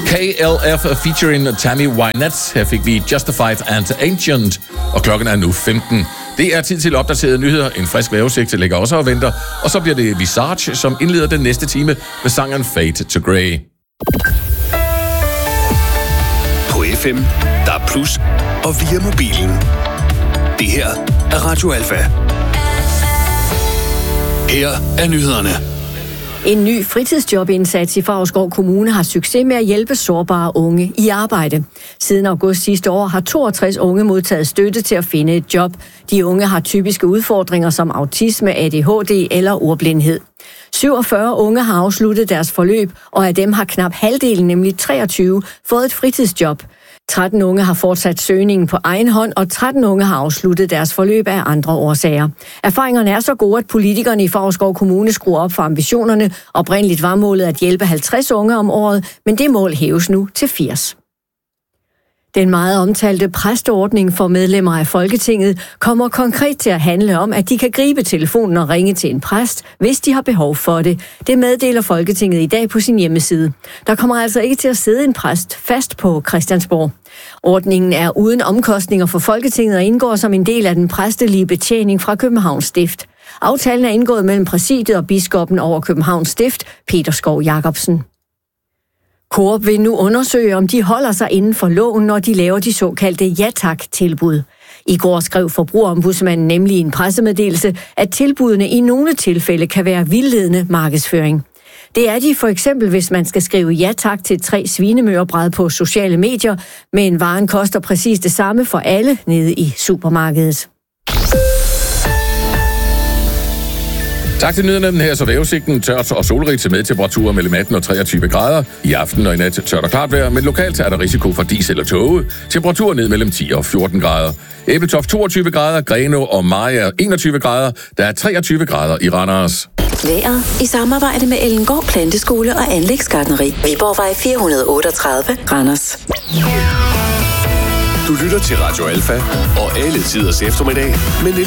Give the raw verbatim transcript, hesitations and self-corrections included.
K L F featuring Tammy Wynette. Her fik vi Justified and Ancient, og klokken er nu femten. Det er tid til opdaterede nyheder. En frisk vejrudsigt ligger også og venter. Og så bliver det Visage, som indleder den næste time med sangen Fade to Grey. På F M, der er plus, og via mobilen. Det her er Radio Alfa. Her er nyhederne. En ny fritidsjobindsats i Favrskov Kommune har succes med at hjælpe sårbare unge i arbejde. Siden august sidste år har toogtres unge modtaget støtte til at finde et job. De unge har typiske udfordringer som autisme, A D H D eller ordblindhed. syvogfyrre unge har afsluttet deres forløb, og af dem har knap halvdelen, nemlig treogtyve, fået et fritidsjob. tretten unge har fortsat søgningen på egen hånd, og tretten unge har afsluttet deres forløb af andre årsager. Erfaringerne er så gode, at politikerne i Favrskov Kommune skruer op for ambitionerne. Oprindeligt var målet at hjælpe halvtreds unge om året, men det mål hæves nu til firs. Den meget omtalte præsteordning for medlemmer af Folketinget kommer konkret til at handle om, at de kan gribe telefonen og ringe til en præst, hvis de har behov for det. Det meddeler Folketinget i dag på sin hjemmeside. Der kommer altså ikke til at sidde en præst fast på Christiansborg. Ordningen er uden omkostninger for Folketinget og indgår som en del af den præstelige betjening fra Københavns Stift. Aftalen er indgået mellem præsidiet og biskoppen over Københavns Stift, Peter Skov Jacobsen. Coop vil nu undersøge, om de holder sig inden for loven, når de laver de såkaldte ja-tak-tilbud. I går skrev Forbrugerombudsmanden nemlig i en pressemeddelelse, at tilbudene i nogle tilfælde kan være vildledende markedsføring. Det er de for eksempel, hvis man skal skrive ja-tak til tre svinemørbræd på sociale medier, men varen koster præcis det samme for alle nede i supermarkedet. Tak til nyhederne. Her så vejrudsigten tørt og solrigt til med temperaturer mellem atten og treogtyve grader. I aften og i nat tørt og klart vejr, men lokalt er der risiko for dis eller tåge. Temperaturer ned mellem ti og fjorten grader. Æbeltoft toogtyve grader, Grenå og Maja enogtyve grader. Der er treogtyve grader i Randers. Vejret i samarbejde med Ellengård Planteskole og Anlægsgartneri. Viborgvej fire hundrede otteogtredive, Randers. Du lytter til Radio Alfa og alle tiders eftermiddag med